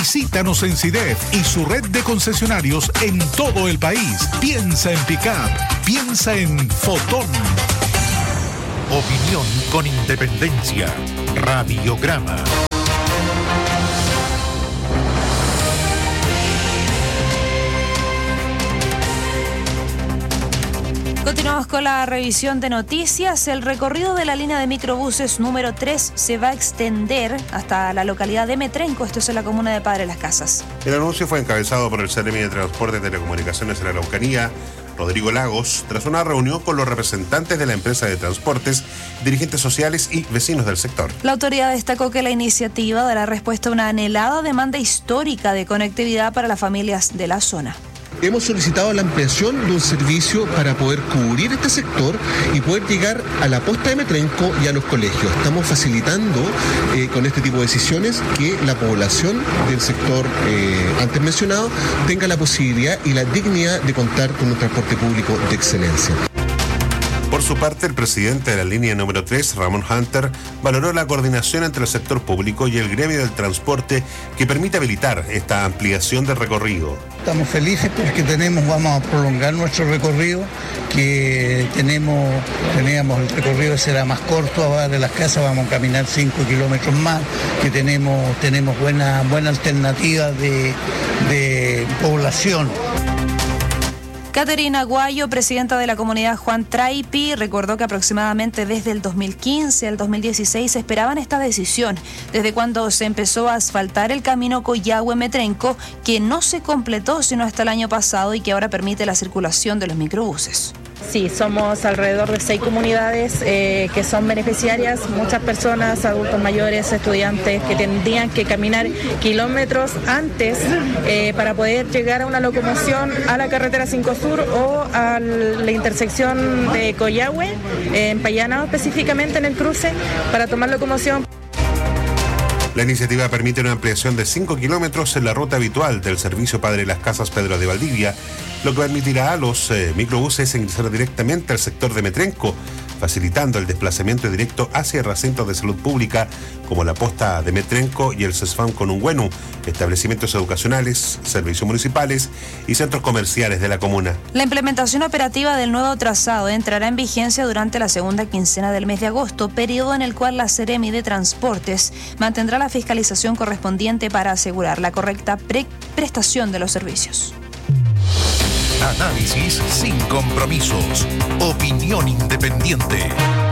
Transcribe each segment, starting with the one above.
Visítanos en CIDEF y su red de concesionarios en todo el país. Piensa en pick-up. Piensa en Fotón. Opinión con independencia. Radiograma. Continuamos con la revisión de noticias. El recorrido de la línea de microbuses número 3 se va a extender hasta la localidad de Metrenco, esto es en la comuna de Padre Las Casas. El anuncio fue encabezado por el Seremi de Transporte y Telecomunicaciones de la Araucanía, Rodrigo Lagos, tras una reunión con los representantes de la empresa de transportes, dirigentes sociales y vecinos del sector. La autoridad destacó que la iniciativa dará respuesta a una anhelada demanda histórica de conectividad para las familias de la zona. Hemos solicitado la ampliación de un servicio para poder cubrir este sector y poder llegar a la posta de Metrenco y a los colegios. Estamos facilitando con este tipo de decisiones que la población del sector antes mencionado tenga la posibilidad y la dignidad de contar con un transporte público de excelencia. Por su parte, el presidente de la línea número 3, Ramón Hunter, valoró la coordinación entre el sector público y el gremio del transporte que permite habilitar esta ampliación del recorrido. Estamos felices porque vamos a prolongar nuestro recorrido, que teníamos el recorrido ese era más corto, ahora de las casas vamos a caminar 5 kilómetros más, que tenemos buena alternativa de población. Caterina Guayo, presidenta de la comunidad Juan Traipi, recordó que aproximadamente desde el 2015 al 2016 esperaban esta decisión, desde cuando se empezó a asfaltar el camino Coyhaique-Metrenco, que no se completó sino hasta el año pasado y que ahora permite la circulación de los microbuses. Sí, somos alrededor de 6 comunidades que son beneficiarias, muchas personas, adultos mayores, estudiantes que tendrían que caminar kilómetros antes para poder llegar a una locomoción a la carretera 5 Sur o a la intersección de Coyhaique, en Payanao específicamente en el cruce, para tomar locomoción. La iniciativa permite una ampliación de 5 kilómetros en la ruta habitual del servicio Padre Las Casas Pedro de Valdivia, lo que permitirá a los microbuses ingresar directamente al sector de Metrenco, facilitando el desplazamiento directo hacia recintos de salud pública como la posta de Metrenco y el CESFAM Conungüenu, establecimientos educacionales, servicios municipales y centros comerciales de la comuna. La implementación operativa del nuevo trazado entrará en vigencia durante la segunda quincena del mes de agosto, periodo en el cual la Seremi de Transportes mantendrá la fiscalización correspondiente para asegurar la correcta prestación de los servicios. Análisis sin compromisos. Opinión independiente.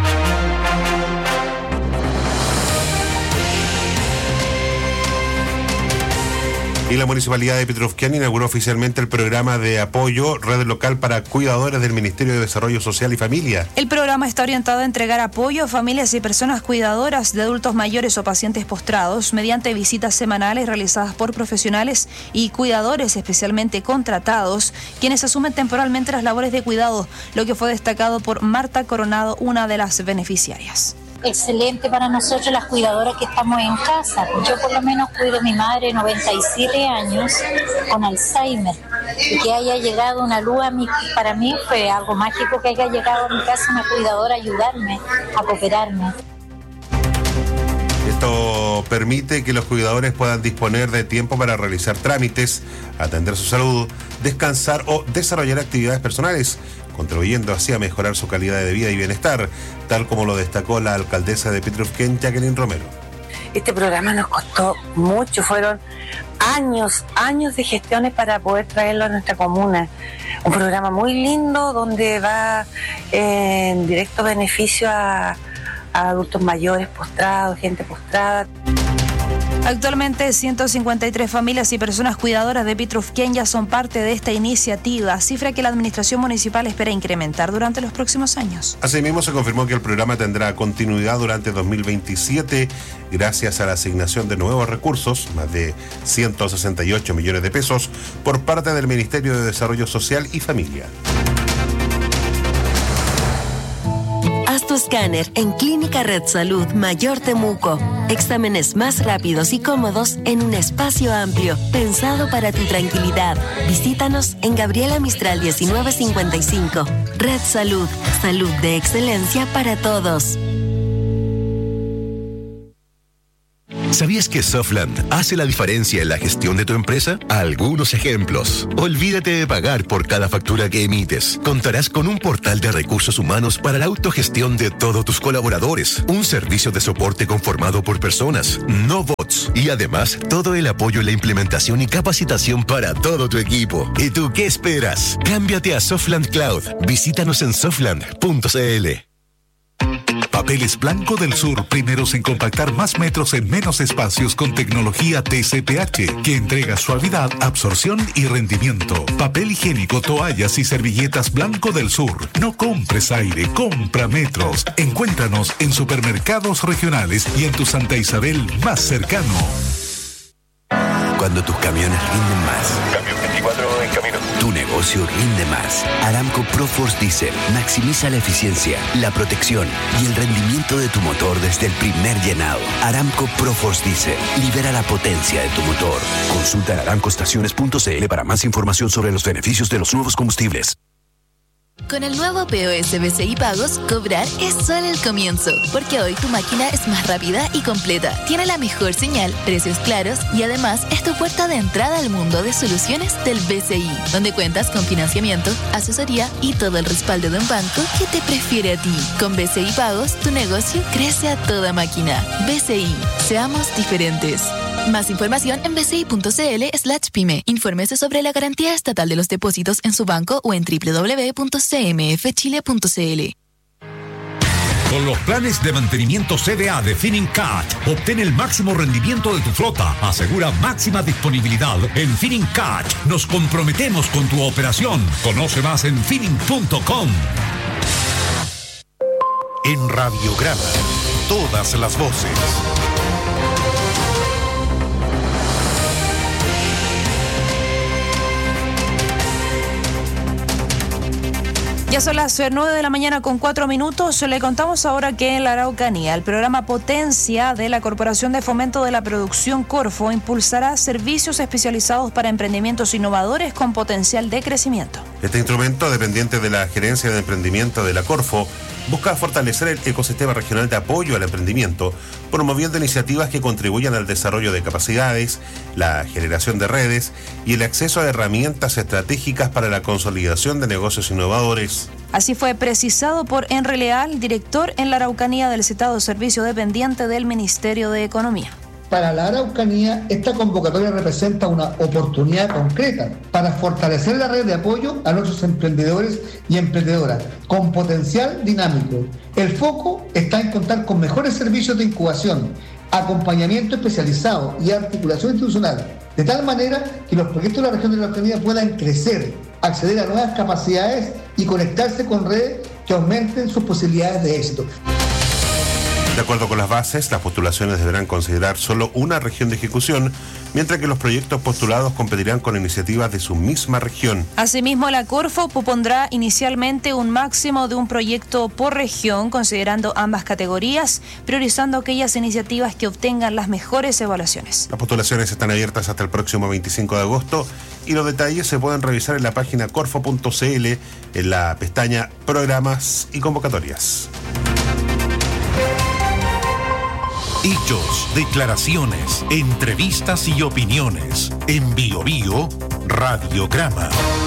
Y la Municipalidad de Petrufquén inauguró oficialmente el programa de apoyo Red Local para Cuidadores del Ministerio de Desarrollo Social y Familia. El programa está orientado a entregar apoyo a familias y personas cuidadoras de adultos mayores o pacientes postrados mediante visitas semanales realizadas por profesionales y cuidadores especialmente contratados, quienes asumen temporalmente las labores de cuidado, lo que fue destacado por Marta Coronado, una de las beneficiarias. Excelente para nosotros las cuidadoras que estamos en casa. Yo por lo menos cuido a mi madre, 97 años, con Alzheimer. Y que haya llegado una luz para mí fue algo mágico, que haya llegado a mi casa una cuidadora a ayudarme, a cooperarme. Esto permite que los cuidadores puedan disponer de tiempo para realizar trámites, atender su salud, descansar o desarrollar actividades personales, contribuyendo así a mejorar su calidad de vida y bienestar, tal como lo destacó la alcaldesa de Petrufquén, Jacqueline Romero. Este programa nos costó mucho, fueron años de gestiones para poder traerlo a nuestra comuna. Un programa muy lindo donde va en directo beneficio a adultos mayores postrados, gente postrada. Actualmente 153 familias y personas cuidadoras de Petrufquén ya son parte de esta iniciativa, cifra que la administración municipal espera incrementar durante los próximos años. Asimismo, se confirmó que el programa tendrá continuidad durante 2027 gracias a la asignación de nuevos recursos, más de 168 millones de pesos, por parte del Ministerio de Desarrollo Social y Familia. Haz tu escáner en Clínica Red Salud Mayor Temuco. Exámenes más rápidos y cómodos en un espacio amplio, pensado para tu tranquilidad. Visítanos en Gabriela Mistral 1955. Red Salud, salud de excelencia para todos. ¿Sabías que Softland hace la diferencia en la gestión de tu empresa? Algunos ejemplos. Olvídate de pagar por cada factura que emites. Contarás con un portal de recursos humanos para la autogestión de todos tus colaboradores. Un servicio de soporte conformado por personas, no bots. Y además, todo el apoyo en la implementación y capacitación para todo tu equipo. ¿Y tú qué esperas? Cámbiate a Softland Cloud. Visítanos en softland.cl. Papeles Blanco del Sur, primeros en compactar más metros en menos espacios con tecnología TCPH, que entrega suavidad, absorción y rendimiento. Papel higiénico, toallas y servilletas Blanco del Sur. No compres aire, compra metros. Encuéntranos en supermercados regionales y en tu Santa Isabel más cercano. Cuando tus camiones rinden más. Camión 24 en camino. Tu negocio rinde más. Aramco ProForce Diesel maximiza la eficiencia, la protección y el rendimiento de tu motor desde el primer llenado. Aramco ProForce Diesel libera la potencia de tu motor. Consulta aramcoestaciones.cl para más información sobre los beneficios de los nuevos combustibles. Con el nuevo POS BCI Pagos, cobrar es solo el comienzo, porque hoy tu máquina es más rápida y completa, tiene la mejor señal, precios claros y además es tu puerta de entrada al mundo de soluciones del BCI, donde cuentas con financiamiento, asesoría y todo el respaldo de un banco que te prefiere a ti. Con BCI Pagos, tu negocio crece a toda máquina. BCI, seamos diferentes. Más información en bci.cl/pyme. Infórmese sobre la garantía estatal de los depósitos en su banco o en www.cmfchile.cl. Con los planes de mantenimiento CDA de Finincat, obtén el máximo rendimiento de tu flota. Asegura máxima disponibilidad. En Finincat nos comprometemos con tu operación. Conoce más en finning.com. En Radiograma, todas las voces. Ya son las 9 de la mañana con 4 minutos. Le contamos ahora que en la Araucanía el programa Potencia de la Corporación de Fomento de la Producción Corfo impulsará servicios especializados para emprendimientos innovadores con potencial de crecimiento. Este instrumento, dependiente de la Gerencia de Emprendimiento de la Corfo, busca fortalecer el ecosistema regional de apoyo al emprendimiento, promoviendo iniciativas que contribuyan al desarrollo de capacidades, la generación de redes y el acceso a herramientas estratégicas para la consolidación de negocios innovadores. Así fue precisado por Henry Leal, director en la Araucanía del citado servicio dependiente del Ministerio de Economía. Para la Araucanía, esta convocatoria representa una oportunidad concreta para fortalecer la red de apoyo a nuestros emprendedores y emprendedoras con potencial dinámico. El foco está en contar con mejores servicios de incubación, acompañamiento especializado y articulación institucional, de tal manera que los proyectos de la región de la Araucanía puedan crecer, acceder a nuevas capacidades y conectarse con redes que aumenten sus posibilidades de éxito. De acuerdo con las bases, las postulaciones deberán considerar solo una región de ejecución, mientras que los proyectos postulados competirán con iniciativas de su misma región. Asimismo, la Corfo propondrá inicialmente un máximo de un proyecto por región, considerando ambas categorías, priorizando aquellas iniciativas que obtengan las mejores evaluaciones. Las postulaciones están abiertas hasta el próximo 25 de agosto y los detalles se pueden revisar en la página corfo.cl en la pestaña Programas y Convocatorias. Hechos, declaraciones, entrevistas y opiniones. En BioBio, Radiograma.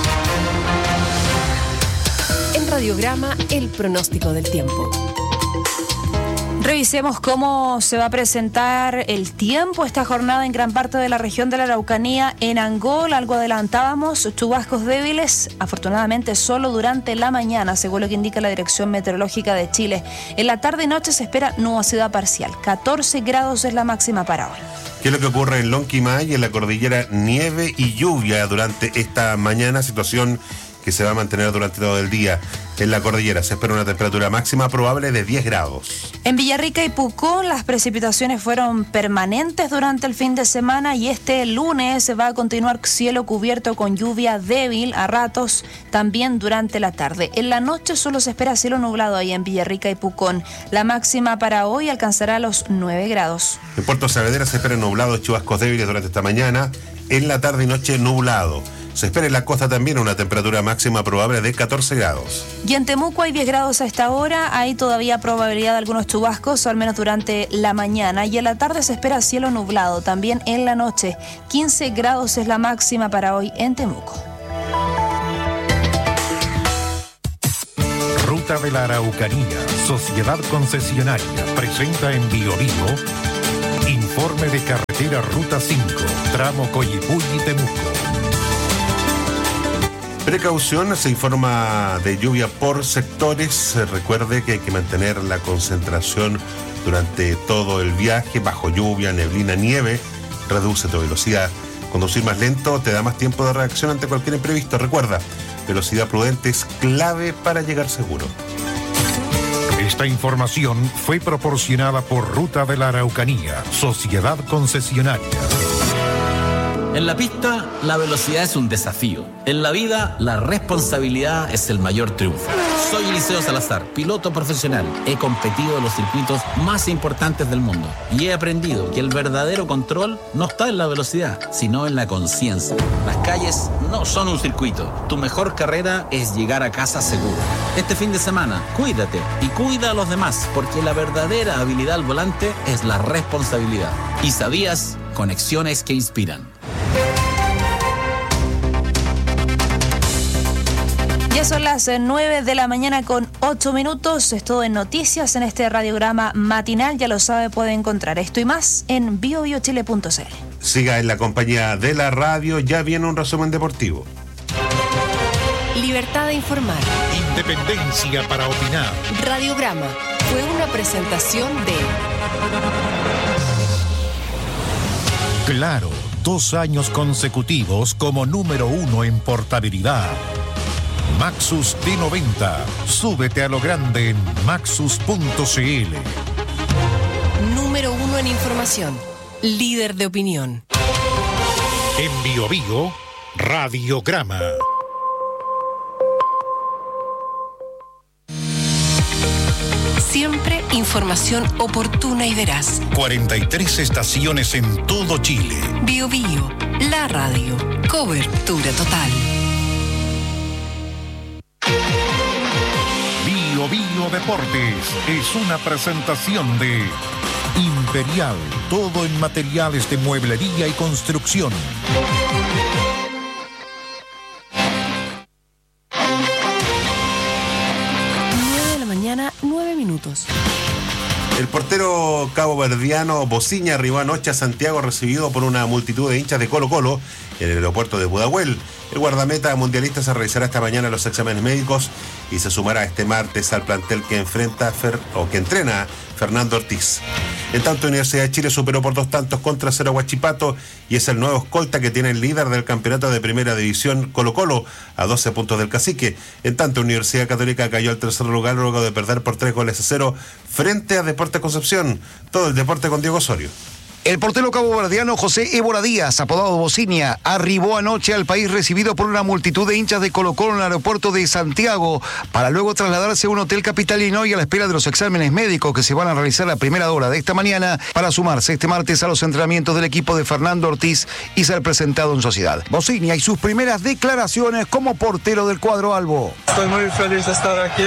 En Radiograma, el pronóstico del tiempo. Revisemos cómo se va a presentar el tiempo esta jornada en gran parte de la región de la Araucanía. En Angol, algo adelantábamos, chubascos débiles, afortunadamente solo durante la mañana, según lo que indica la Dirección Meteorológica de Chile. En la tarde y noche se espera nubosidad parcial. 14 grados es la máxima para hoy. ¿Qué es lo que ocurre en Lonquimay, en la cordillera? Nieve y lluvia durante esta mañana, situación que se va a mantener durante todo el día. En la cordillera se espera una temperatura máxima probable de 10 grados. En Villarrica y Pucón las precipitaciones fueron permanentes durante el fin de semana y este lunes se va a continuar cielo cubierto con lluvia débil a ratos también durante la tarde. En la noche solo se espera cielo nublado ahí en Villarrica y Pucón. La máxima para hoy alcanzará los 9 grados. En Puerto Saavedra se esperan nublados, chubascos débiles durante esta mañana. En la tarde y noche nublado. Se espera en la costa también una temperatura máxima probable de 14 grados. Y en Temuco hay 10 grados a esta hora. Hay todavía probabilidad de algunos chubascos, al menos durante la mañana. Y en la tarde se espera cielo nublado, también en la noche. 15 grados es la máxima para hoy en Temuco. Ruta de la Araucanía, Sociedad Concesionaria, presenta en Bio Vivo informe de carretera Ruta 5, tramo Coyipulli-Temuco. Precaución, se informa de lluvia por sectores. Recuerde que hay que mantener la concentración durante todo el viaje, bajo lluvia, neblina, nieve. Reduce tu velocidad. Conducir más lento te da más tiempo de reacción ante cualquier imprevisto. Recuerda, velocidad prudente es clave para llegar seguro. Esta información fue proporcionada por Ruta de la Araucanía, Sociedad Concesionaria. En la pista, la velocidad es un desafío. En la vida, la responsabilidad es el mayor triunfo. Soy Eliseo Salazar, piloto profesional. He competido en los circuitos más importantes del mundo y he aprendido que el verdadero control no está en la velocidad, sino en la conciencia. Las calles no son un circuito. Tu mejor carrera es llegar a casa seguro. Este fin de semana, cuídate y cuida a los demás, porque la verdadera habilidad al volante es la responsabilidad. ¿Y sabías? Conexiones que inspiran. Ya son las 9 de la mañana con 8 minutos. Es todo en noticias en este radiograma matinal. Ya lo sabe, puede encontrar esto y más en biobiochile.cl. Siga en la compañía de la radio. Ya viene un resumen deportivo. Libertad de informar. Independencia para opinar. Radiograma fue una presentación de Claro, 2 años consecutivos como número 1 en portabilidad. Maxus T90. Súbete a lo grande en maxus.cl. Número 1 en información. Líder de opinión. En Bio Vivo, Radiograma. Siempre información oportuna y veraz. 43 estaciones en todo Chile. Bio Bio, la radio. Cobertura total. Bio Bio Deportes es una presentación de Imperial, todo en materiales de mueblería y construcción. 9 minutos. El portero caboverdiano Bociña arribó anoche a Santiago recibido por una multitud de hinchas de Colo-Colo en el aeropuerto de Pudahuel. El guardameta mundialista se realizará esta mañana los exámenes médicos y se sumará este martes al plantel que entrena Fernando Ortiz. En tanto, Universidad de Chile superó por 2 tantos contra 0 a Huachipato y es el nuevo escolta que tiene el líder del campeonato de primera división Colo-Colo a 12 puntos del Cacique. En tanto, Universidad Católica cayó al tercer lugar luego de perder por 3-0 frente a Deportes Concepción. Todo el deporte con Diego Osorio. El portero caboverdiano José Évora Díaz, apodado Bociña, arribó anoche al país recibido por una multitud de hinchas de Colo-Colo en el aeropuerto de Santiago para luego trasladarse a un hotel capitalino y a la espera de los exámenes médicos que se van a realizar a primera hora de esta mañana para sumarse este martes a los entrenamientos del equipo de Fernando Ortiz y ser presentado en sociedad. Bociña y sus primeras declaraciones como portero del cuadro albo. Estoy muy feliz de estar aquí,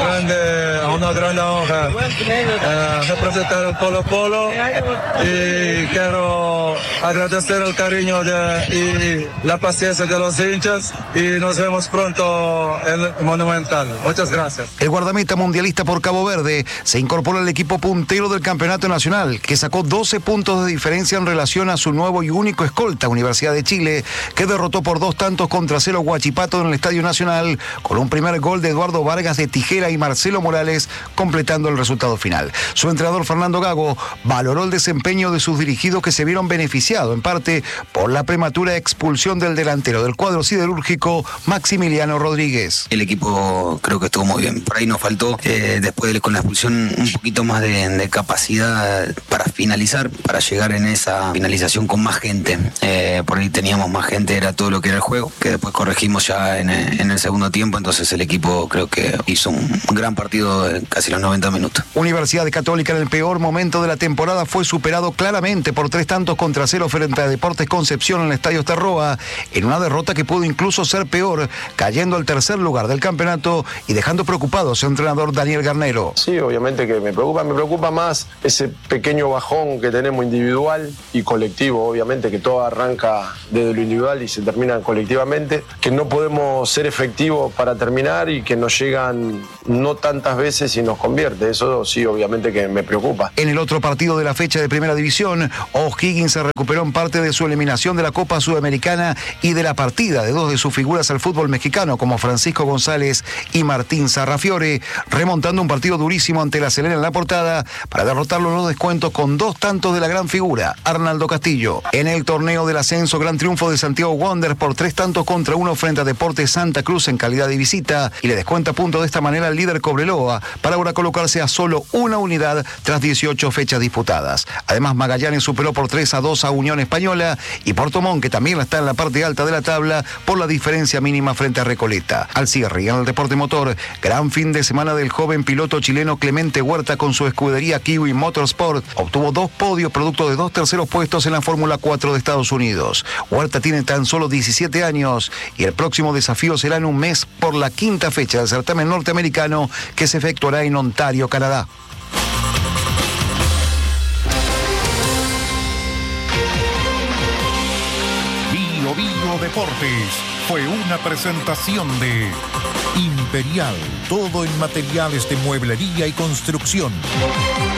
una gran honra representar el Colo-Colo y quiero agradecer el cariño y la paciencia de los hinchas y nos vemos pronto en el Monumental. Muchas gracias. El guardameta mundialista por Cabo Verde se incorpora al equipo puntero del campeonato nacional, que sacó 12 puntos de diferencia en relación a su nuevo y único escolta, Universidad de Chile, que derrotó por 2 tantos contra 0 Huachipato en el Estadio Nacional, con un primer gol de Eduardo Vargas de tijera y Marcelo Morales completando el resultado final. Su entrenador Fernando Gago valoró el desempeño de sus dirigidos que se vieron beneficiados en parte por la prematura expulsión del delantero del cuadro siderúrgico Maximiliano Rodríguez. El equipo creo que estuvo muy bien. Por ahí nos faltó después con la expulsión un poquito más de capacidad para finalizar, para llegar en esa finalización con más gente. Por ahí teníamos más gente, era todo lo que era el juego, que después corregimos ya en el segundo tiempo. Entonces el equipo creo que hizo un gran partido en casi los 90 minutos. Universidad Católica en el peor momento de la temporada fue superado claramente solamente por 3-0 frente a Deportes Concepción en el Estadio Starroa, en una derrota que pudo incluso ser peor, cayendo al tercer lugar del campeonato y dejando preocupado a su entrenador Daniel Garnero. Sí, obviamente que me preocupa más ese pequeño bajón que tenemos individual y colectivo, obviamente que todo arranca desde lo individual y se termina colectivamente, que no podemos ser efectivos para terminar y que nos llegan no tantas veces y nos convierte. Eso sí, obviamente que me preocupa. En el otro partido de la fecha de Primera División, O'Higgins se recuperó en parte de su eliminación de la Copa Sudamericana y de la partida de dos de sus figuras al fútbol mexicano, como Francisco González y Martín Sarrafiore, remontando un partido durísimo ante la Selena en la Portada para derrotarlo en los descuentos con 2 tantos de la gran figura, Arnaldo Castillo. En el torneo del ascenso, gran triunfo de Santiago Wanderers por 3-1 frente a Deportes Santa Cruz en calidad de visita, y le descuenta puntos de esta manera al líder Cobreloa para ahora colocarse a solo una unidad tras 18 fechas disputadas. Además, Magallanes superó por 3-2 a Unión Española y Puerto Montt, que también está en la parte alta de la tabla por la diferencia mínima frente a Recoleta. Al cierre y en el deporte motor, gran fin de semana del joven piloto chileno Clemente Huerta con su escudería Kiwi Motorsport. Obtuvo 2 podios producto de 2 terceros puestos en la Fórmula 4 de Estados Unidos. Huerta tiene tan solo 17 años y el próximo desafío será en un mes por la 5ª fecha del certamen norteamericano que se efectuará en Ontario, Canadá. Bio Deportes fue una presentación de Imperial, todo en materiales de mueblería y construcción.